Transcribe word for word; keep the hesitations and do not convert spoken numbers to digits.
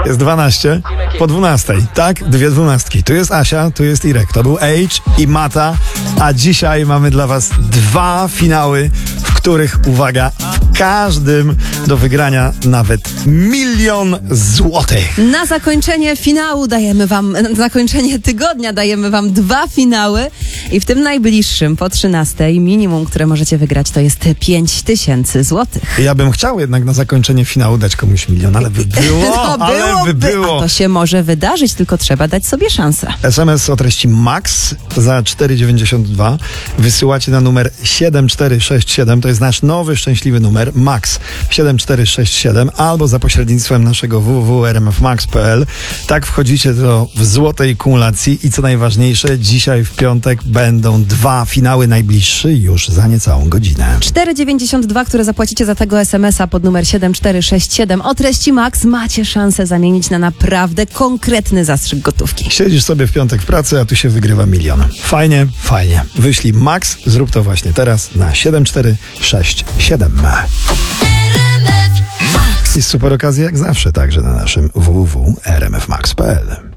Jest dwanaście po dwunastej. Tak? Dwie dwunastki. Tu jest Asia, tu jest Irek. To był Age i Mata. A dzisiaj mamy dla was dwa finały, w których, uwaga, w każdym do wygrania nawet milion złotych. Na zakończenie finału dajemy wam, na zakończenie tygodnia dajemy wam dwa finały i w tym najbliższym po trzynastej minimum, które możecie wygrać, to jest pięć tysięcy złotych. Ja bym chciał jednak na zakończenie finału dać komuś milion, ale by było, No, ale by byłoby, było. a to się może wydarzyć, tylko trzeba dać sobie szansę. es em es o treści MAX za cztery dziewięćdziesiąt dwa wysyłacie na numer siedem cztery sześć siedem. To jest nasz nowy, szczęśliwy numer MAX siedem cztery sześć siedem albo za pośrednictwem naszego w w w kropka r m f max kropka p l. Tak wchodzicie do w złotej kumulacji i co najważniejsze, dzisiaj w piątek będą dwa finały, najbliższy już za niecałą godzinę. cztery dziewięćdziesiąt dwa, które zapłacicie za tego es em es a pod numer siedem cztery sześć siedem o treści MAX, macie szansę zamienić na naprawdę konkretny zastrzyk gotówki. Siedzisz sobie w piątek w pracy, a tu się wygrywa milion. Fajnie, fajnie. Wyślij MAX, zrób to właśnie teraz na siedem cztery sześć siedem. I super okazja jak zawsze także na naszym w w w kropka r m f max kropka p l.